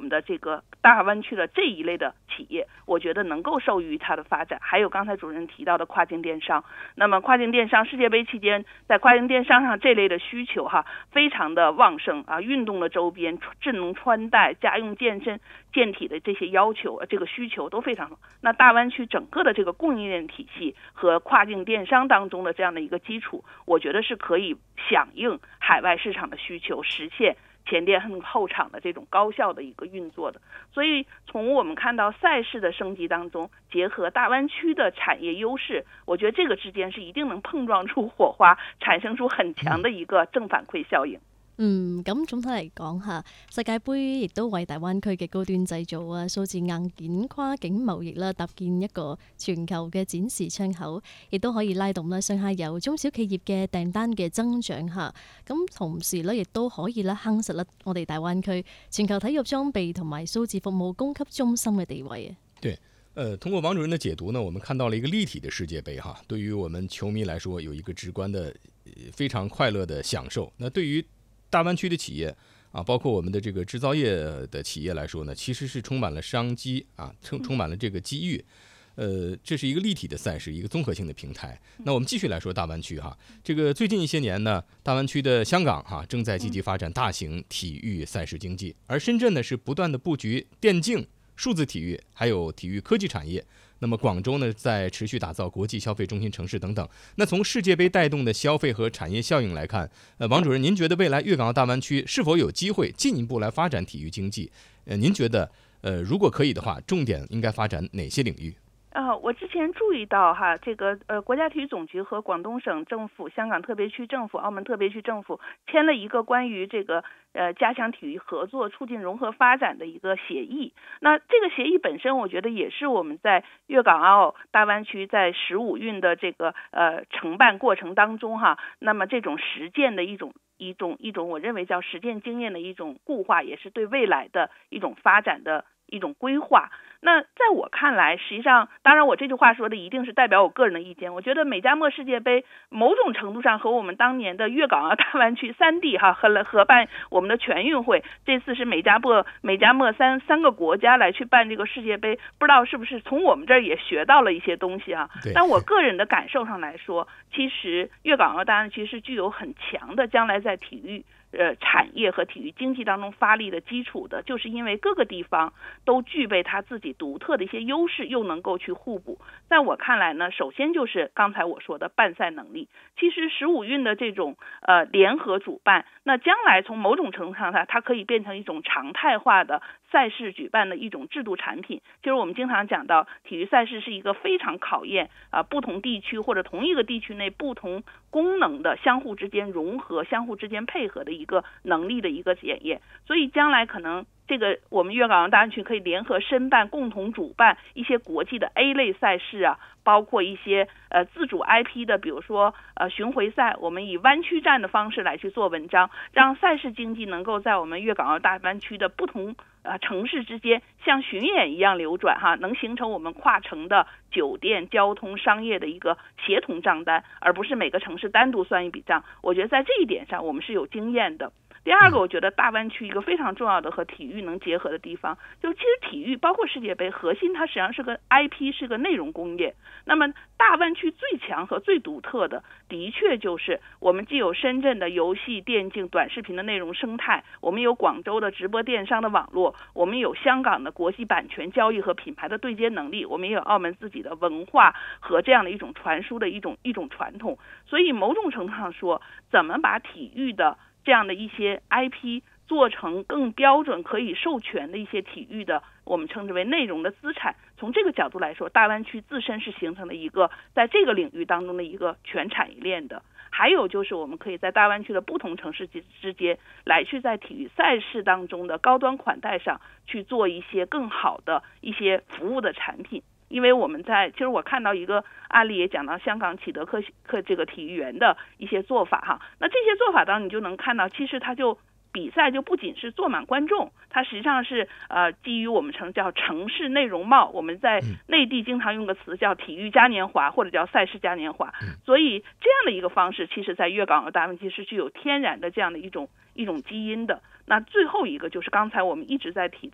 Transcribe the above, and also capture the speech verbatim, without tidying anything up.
们的这个大湾区的这一类的企业，我觉得能够受益于它的发展。还有刚才主任提到的跨境电商，那么跨境电商世界杯期间，在跨境电商上这类的需求哈非常的旺盛啊，运动的周边、智能穿戴、家用健身健体的这些要求，这个需求都非常好。那大湾区整个的这个供应链体系和跨境电商当中的这样的一个基础，我觉得是可以响应海外市场的需求，实现前店后厂的这种高效的一个运作的。所以从我们看到赛事的升级当中，结合大湾区的产业优势，我觉得这个之間是一定能碰撞出火花，產生出很強的一個正反饋效應。 嗯，咁總體嚟講嚇，世界盃亦都為大灣區嘅高端製造啊、數字硬件、跨境貿易啦，搭建一個全球嘅展示窗口，亦都可以拉動啦上下游中小企業嘅訂單嘅增長嚇。咁同時咧，亦都可以咧夯實啦我哋大灣區全球體育裝備同埋數字服務供給中心嘅地位啊。 對。呃，通過王主任的解讀呢，我們看到了一個立體的世界盃哈，對於我們球迷來說有一個直觀的、非常快樂的享受。那對於大灣區的企業啊，包括我們的這個製造業的企業來說呢，其實是充滿了商機啊，充充滿了這個機遇。呃，這是一個立體的賽事，一個綜合性的平台。那我們繼續來說大灣區哈，這個最近一些年呢，大灣區的香港哈正在積極發展大型體育賽事經濟，而深圳呢是不斷的佈局電競、數字體育還有體育科技產業。那麼廣州呢在持續打造國際消費中心城市等等。那從世界盃帶動的消費和產業效應來看，呃，王主任您覺得未來粵港澳大灣區是否有機會進一步來發展體育經濟？呃，您覺得呃如果可以的話，重點應該發展哪些領域？ 啊，我之前注意到哈，这个呃，国家体育总局和广东省政府、香港特别区政府、澳门特别区政府签了一个关于这个呃加强体育合作、促进融合发展的一个协议。那这个协议本身，我觉得也是我们在粤港澳大湾区在十五运的这个呃承办过程当中哈，那么这种实践的一种。一种一种我认为叫实践经验的一种固化，也是对未来的一种发展的一种规划。那在我看来，实际上当然我这句话说的一定是代表我个人的意见，我觉得美加墨世界杯某种程度上和我们当年的粤港澳大湾区三地哈合合办我们的全运会，这次是美加墨美加墨三三个国家来去办这个世界杯，不知道是不是从我们这儿也学到了一些东西啊。但我个人的感受上来说，其实粤港澳大湾区是具有很强的将来在体育呃，产业和体育经济当中发力的基础的，就是因为各个地方都具备它自己独特的一些优势，又能够去互补。在我看来呢，首先就是刚才我说的办赛能力。其实十五运的这种呃联合主办，那将来从某种程度上它它可以变成一种常态化的赛事举办的一种制度产品。就是我们经常讲到，体育赛事是一个非常考验啊、呃、不同地区或者同一个地区内不同功能的相互之间融合、相互之间配合的一个能力的一个检验。所以将来可能这个我们粤港澳大湾区可以联合申办，共同主办一些国际的 A 类赛事啊，包括一些呃自主 I P 的，比如说呃巡回赛，我们以湾区站的方式来去做文章，让赛事经济能够在我们粤港澳大湾区的不同呃城市之间像巡演一样流转哈，能形成我们跨城的酒店、交通、商业的一个协同账单，而不是每个城市单独算一笔账。我觉得在这一点上我们是有经验的。第二个，我觉得大湾区一个非常重要的和体育能结合的地方，就其实体育包括世界杯核心它实际上是个 I P， 是个内容工业。那么大湾区最强和最独特的的确就是我们既有深圳的游戏、电竞、短视频的内容生态，我们有广州的直播电商的网络，我们有香港的国际版权交易和品牌的对接能力，我们也有澳门自己的文化和这样的一种传输的一种一种传统。所以某种程度上说，怎么把体育的这样的一些 I P 做成更标准可以授权的一些体育的我们称之为内容的资产，从这个角度来说，大湾区自身是形成了一个在这个领域当中的一个全产业链的。还有就是我们可以在大湾区的不同城市之间来去在体育赛事当中的高端款待上去做一些更好的一些服务的产品。因为我们在其实我看到一个案例也讲到香港启德科科这个体育园的一些做法哈，那这些做法当中你就能看到，其实它就比赛就不仅是坐满观众，它实际上是呃基于我们称叫城市内容貌，我们在内地经常用个词叫体育嘉年华或者叫赛事嘉年华。所以这样的一个方式，其实在粤港澳大湾区是具有天然的这样的一种一种基因的。那最后一个就是刚才我们一直在提到